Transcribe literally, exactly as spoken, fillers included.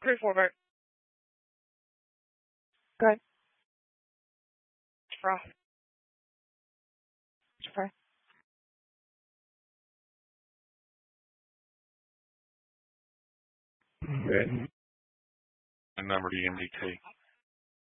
Three, four, Bert. Go ahead. Fry. Fry. Okay. And number to indicate.